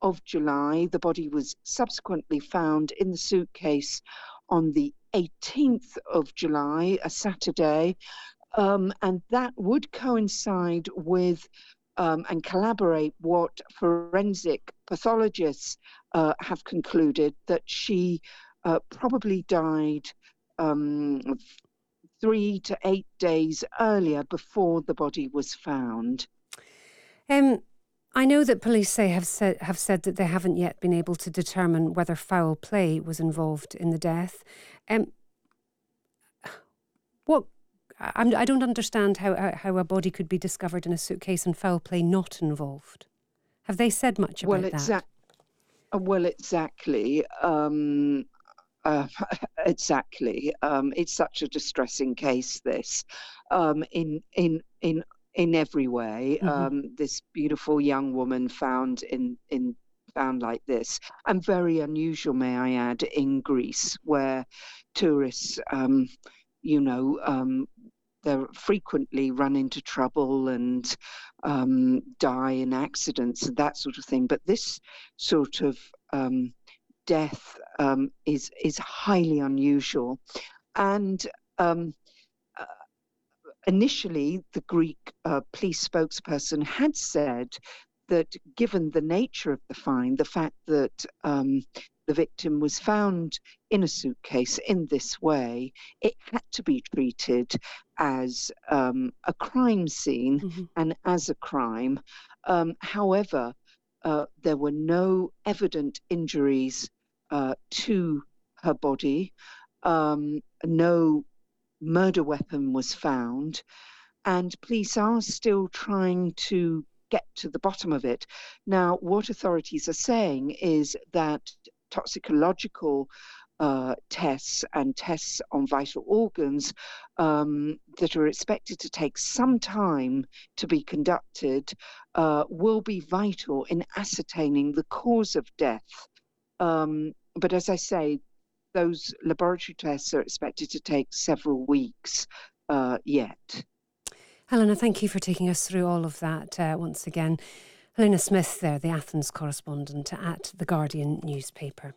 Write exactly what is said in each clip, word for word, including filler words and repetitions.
of July. The body was subsequently found in the suitcase on the eighteenth of July, a Saturday, um, and that would coincide with um, and collaborate what forensic pathologists uh, have concluded, that she uh, probably died um, three to eight days earlier before the body was found. Um, I know that police say have said have said that they haven't yet been able to determine whether foul play was involved in the death. Um, what I'm, I don't understand how how a body could be discovered in a suitcase and foul play not involved. Have they said much about well, exa- that? Well, exactly. Um, uh, exactly. Um, it's such a distressing case. This, um, in in in in every way. Mm-hmm. Um, this beautiful young woman found in in found like this, and very unusual, may I add, in Greece, where tourists, um, you know, um, they frequently run into trouble and um, die in accidents and that sort of thing. But this sort of um, death um, is is highly unusual, and um, uh, initially the Greek uh, police spokesperson had said that given the nature of the find, the fact that um, the victim was found in a suitcase in this way, it had to be treated as um, a crime scene Mm-hmm. and as a crime. Um, however, uh, there were no evident injuries uh, to her body. Um, no murder weapon was found, and police are still trying to get to the bottom of it. Now, what authorities are saying is that toxicological uh, tests and tests on vital organs um, that are expected to take some time to be conducted uh, will be vital in ascertaining the cause of death. Um, but as I say, those laboratory tests are expected to take several weeks uh, yet. Helena, thank you for taking us through all of that uh, once again. Helena Smith there, the Athens correspondent at The Guardian newspaper.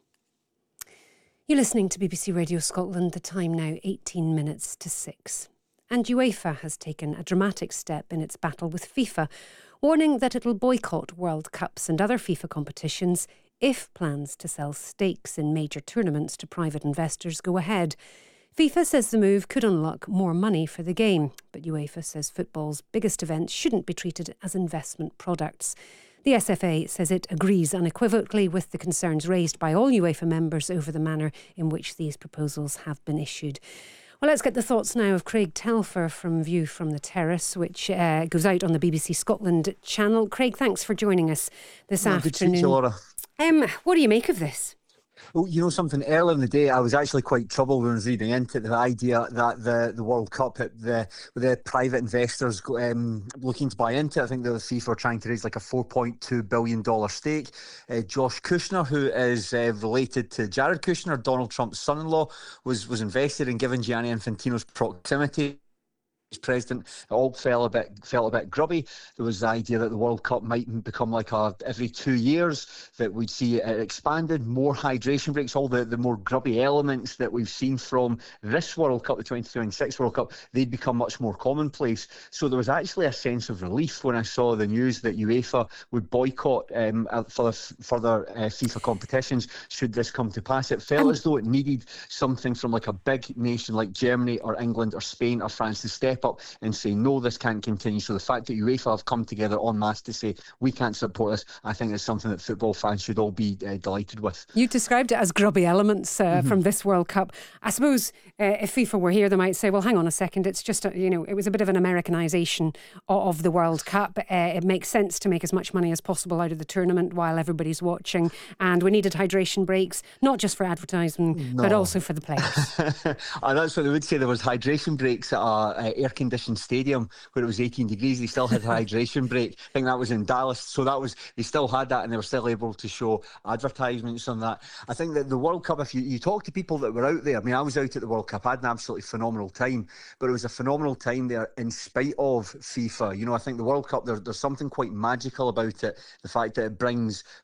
You're listening to B B C Radio Scotland, the time now eighteen minutes to six. And UEFA has taken a dramatic step in its battle with FIFA, warning that it'll boycott World Cups and other FIFA competitions if plans to sell stakes in major tournaments to private investors go ahead. FIFA says the move could unlock more money for the game, but UEFA says football's biggest events shouldn't be treated as investment products. The S F A says it agrees unequivocally with the concerns raised by all UEFA members over the manner in which these proposals have been issued. Well, let's get the thoughts now of Craig Telfer from View from the Terrace, which uh, goes out on the B B C Scotland channel. Craig, thanks for joining us this well, afternoon. Good to see you, Laura. Um, what do you make of this? Well, you know something, earlier in the day I was actually quite troubled when I was reading into the idea that the, the World Cup, the the private investors um, looking to buy into it. I think the FIFA are trying to raise like a four point two billion dollars stake. Uh, Josh Kushner, who is uh, related to Jared Kushner, Donald Trump's son-in-law, was, was invested in, given Gianni Infantino's proximity as president. It all felt a bit felt a bit grubby. There was the idea that the World Cup might become like a every two years, that we'd see it expanded, more hydration breaks, all the, the more grubby elements that we've seen from this World Cup, the twenty twenty-six World Cup, they'd become much more commonplace. So there was actually a sense of relief when I saw the news that UEFA would boycott um, for further uh, FIFA competitions should this come to pass. It felt as though it needed something from like a big nation like Germany or England or Spain or France to step up and say, no, this can't continue. So the fact that UEFA have come together en masse to say, we can't support this, I think is something that football fans should all be uh, delighted with. You described it as grubby elements uh, mm-hmm. from this World Cup. I suppose uh, if FIFA were here, they might say, well, hang on a second, it's just, a, you know, it was a bit of an Americanisation of the World Cup. Uh, it makes sense to make as much money as possible out of the tournament while everybody's watching. And we needed hydration breaks, not just for advertising, no. but also for the players. And that's what they would say. There was hydration breaks at a, a air-conditioned stadium where it was eighteen degrees. They still had a hydration break. I think that was in Dallas. So that was, they still had that and they were still able to show advertisements on that. I think that the World Cup, if you, you talk to people that were out there, I mean, I was out at the World Cup, I had an absolutely phenomenal time, but it was a phenomenal time there in spite of FIFA. You know, I think the World Cup, there, there's something quite magical about it. The fact that it brings